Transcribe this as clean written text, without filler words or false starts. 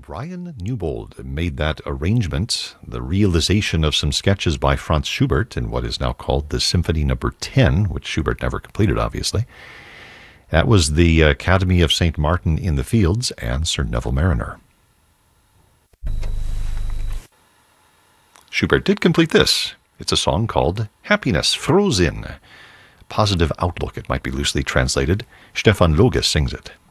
Brian Newbold made that arrangement, the realization of some sketches by Franz Schubert in what is now called the Symphony No. 10, which Schubert never completed, obviously. That was the Academy of St. Martin in the Fields and Sir Neville Mariner. Schubert did complete this. It's a song called Happiness, Frohsinn. Positive outlook, it might be loosely translated. Stefan Loge sings it.